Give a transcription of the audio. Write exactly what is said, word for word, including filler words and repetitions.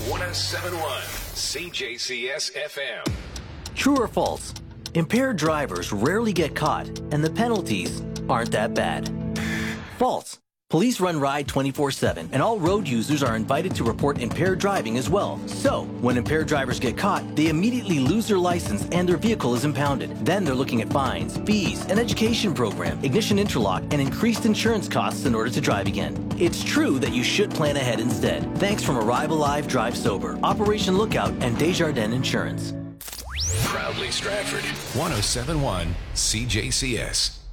one oh seven point one C J C S F M. True or false? Impaired drivers rarely get caught, and the penalties aren't that bad. False. Police run Ride twenty-four seven, and all road users are invited to report impaired driving as well. So, when impaired drivers get caught, they immediately lose their license and their vehicle is impounded. Then they're looking at fines, fees, an education program, ignition interlock, and increased insurance costs in order to drive again. It's true that you should plan ahead instead. Thanks from Arrive Alive, Drive Sober, Operation Lookout, and Desjardins Insurance. Proudly Stratford, one oh seven point one C J C S.